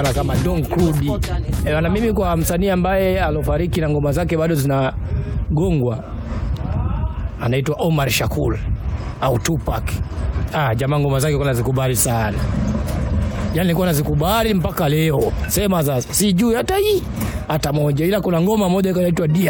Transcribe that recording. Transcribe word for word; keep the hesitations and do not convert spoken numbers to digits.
kama Don Kudi. E, na mimi kwa msanii ambaye alofariki na ngoma zake bado zinagongwa anaitwa Omar Shakur au Tupac. Ah, jamaa ngoma zake kuna zikubali sana. Yaani nilikuwa nazikubali mpaka leo. Sema sasa sijui hata hii hata moja, ila kuna ngoma moja inaitwa Dia